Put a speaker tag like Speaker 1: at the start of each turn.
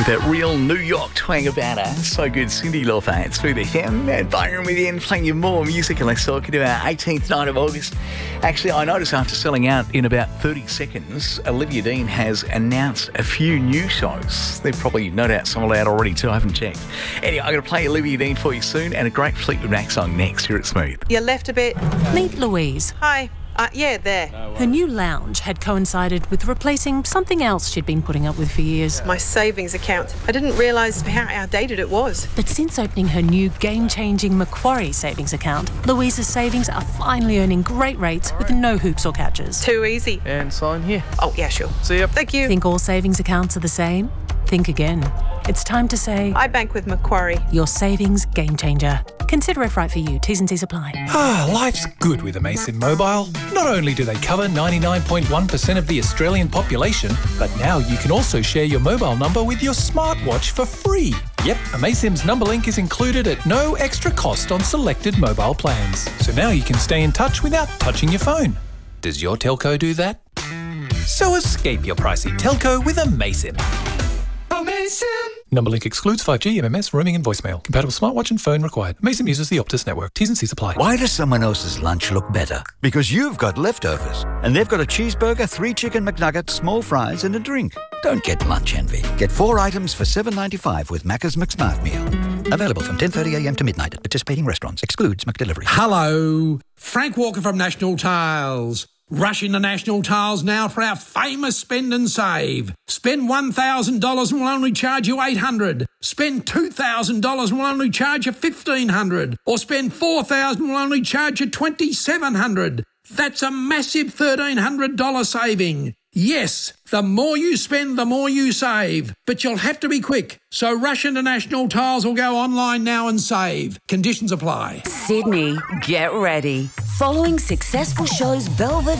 Speaker 1: That real New York twang about her. So good. Cindy Lauper. It's through the FM. And Byron with you and playing you more music. And let's talk to our 18th night of August. Actually, I noticed after selling out in about 30 seconds, Olivia Dean has announced a few new shows. They're probably no doubt sold out already too. I haven't checked. Anyway, I'm going to play Olivia Dean for you soon and a great Fleetwood Mac song next here at Smooth.
Speaker 2: You left a bit.
Speaker 3: Meet Louise.
Speaker 2: Hi. Yeah, there.
Speaker 3: Her new lounge had coincided with replacing something else she'd been putting up with for years.
Speaker 2: My savings account. I didn't realise how outdated it was.
Speaker 3: But since opening her new game-changing Macquarie savings account, Louise's savings are finally earning great rates with no hoops or catches.
Speaker 2: Too easy.
Speaker 4: And sign here.
Speaker 2: Oh, yeah, sure.
Speaker 4: See ya.
Speaker 2: Thank you.
Speaker 3: Think all savings accounts are the same? Think again. It's time to say,
Speaker 2: I bank with Macquarie.
Speaker 3: your savings game changer. Consider if right for you. T's and C's apply.
Speaker 5: Life's good with Amaysim Mobile. Not only do they cover 99.1% of the Australian population, but now you can also share your mobile number with your smartwatch for free. Yep, Amaysim's number link is included at no extra cost on selected mobile plans. So now you can stay in touch without touching your phone. Does your telco do that? So escape your pricey telco with Amaysim. Number link excludes 5G, MMS, roaming and voicemail. Compatible smartwatch and phone required. Amaysim uses the Optus network. T's and C's apply.
Speaker 6: Why does someone else's lunch look better? Because you've got leftovers. And they've got a cheeseburger, 3 chicken McNuggets, small fries and a drink. Don't get lunch envy. Get 4 items for $7.95 with Macca's McSmart Meal. Available from 10:30am to midnight at participating restaurants. Excludes McDelivery.
Speaker 7: Hello, Frank Walker from National Tiles. Rush into National Tiles now for our famous spend and save. Spend $1,000 and we'll only charge you $800. Spend $2,000 and we'll only charge you $1,500. Or spend $4,000 and we'll only charge you $2,700. That's a massive $1,300 saving. Yes, the more you spend, the more you save. But you'll have to be quick. So rush into National Tiles or go online now and save. Conditions apply.
Speaker 8: Sydney, get ready. Following successful shows Belvedere